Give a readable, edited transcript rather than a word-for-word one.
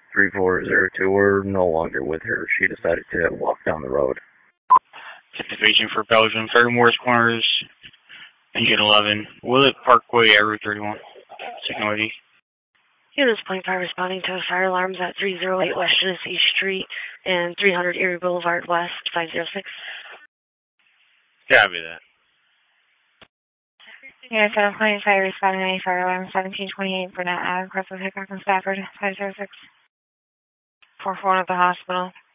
3402. We're no longer with her. She decided to walk down the road. Anticipation for Belgium, Fermores Corners, Engine 11, Willett Parkway at Route 31. Signal ID. Units Point 5 responding to fire alarms at 308 West Genesee Street and 300 Erie Boulevard West, 506. Copy that. Unit 7.5 responding to fire alarm 1728 Burnett Ave, Crestwood, Hickok, and Stafford, 506. 441 at the hospital.